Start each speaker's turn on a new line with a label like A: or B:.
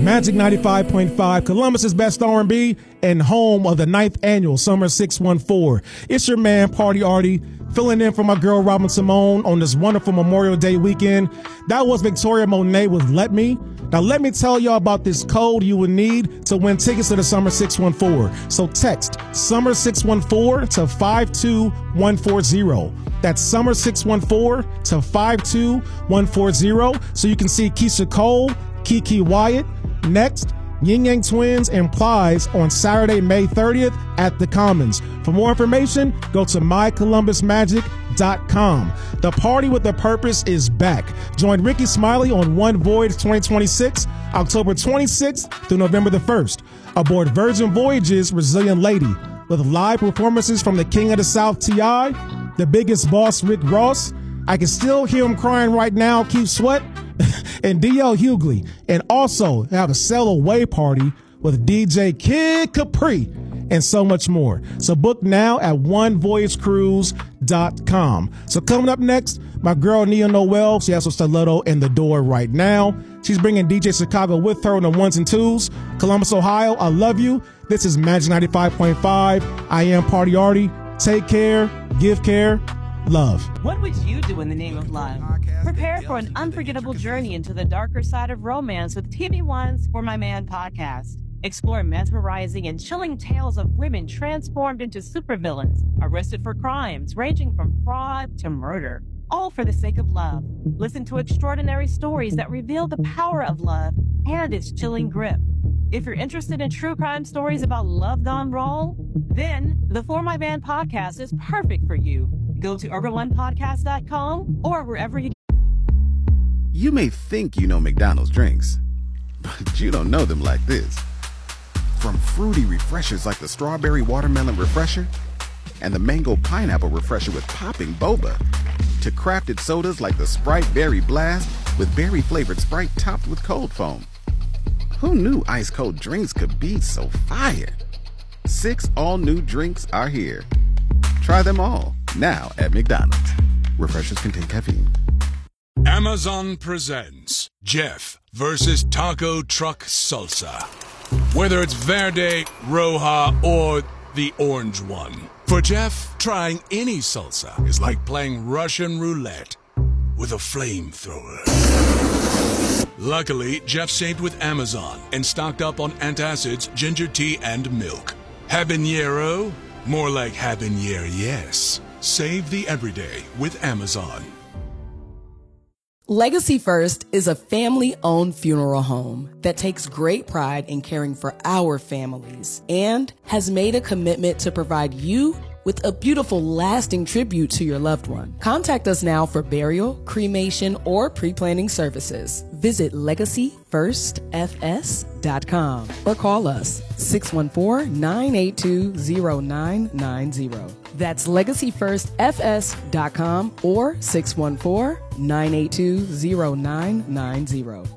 A: Magic 95.5, Columbus's best R&B and home of the 9th annual Summer 614. It's your man, Party Artie, filling in for my girl, Robin Simone, on this wonderful Memorial Day weekend. That was Victoria Monet with Let Me. Now, let me tell y'all about this code you would need to win tickets to the Summer 614. So text Summer 614 to 52140. That's Summer 614 to 52140. So you can see Keisha Cole, Kiki Wyatt, Next, Ying Yang Twins, and Plies on Saturday, May 30th at the Commons. For more information, go to mycolumbusmagic.com. The Party with a Purpose is back. Join Ricky Smiley on One Voyage 2026, October 26th through November the 1st, aboard Virgin Voyage's Resilient Lady, with live performances from the King of the South, T.I., the Biggest Boss, Rick Ross, I Can Still Hear Him Crying Right Now, Keith Sweat, and D.L. Hughley, and also have a sail away party with DJ Kid Capri and so much more. So book now at onevoyagecruise.com. So coming up next, my girl Nia Noel. She has a stiletto in the door right now. She's bringing DJ Chicago with her on the ones and twos. Columbus, Ohio, I love you. This is Magic 95.5. I am Party Artie. Take care, give care, love.
B: What would you do in the name of love? Prepare for an unforgettable journey into the darker side of romance with TV One's For My Man podcast. Explore mesmerizing and chilling tales of women transformed into supervillains, arrested for crimes ranging from fraud to murder, all for the sake of love. Listen to extraordinary stories that reveal the power of love and its chilling grip. If you're interested in true crime stories about love gone wrong, then the For My Man podcast is perfect for you. Go to urbanonepodcast.com or wherever you.
C: You may think you know McDonald's drinks, but you don't know them like this. From fruity refreshers like the Strawberry Watermelon Refresher and the Mango Pineapple Refresher with popping boba, to crafted sodas like the Sprite Berry Blast with berry-flavored Sprite topped with cold foam. Who knew ice-cold drinks could be so fire? 6 all-new drinks are here. Try them all, now at McDonald's. Refreshers contain caffeine.
D: Amazon presents Jeff versus Taco Truck Salsa. Whether it's Verde, Roja, or the orange one. For Jeff, trying any salsa is like playing Russian roulette with a flamethrower. Luckily, Jeff saved with Amazon and stocked up on antacids, ginger tea, and milk. Habanero? More like habanero, yes. Save the everyday with Amazon.
E: Legacy First is a family-owned funeral home that takes great pride in caring for our families and has made a commitment to provide you with a beautiful, lasting tribute to your loved one. Contact us now for burial, cremation, or pre-planning services. Visit LegacyFirstFS.com or call us 614-982-0990. That's LegacyFirstFS.com or 614-982-0990.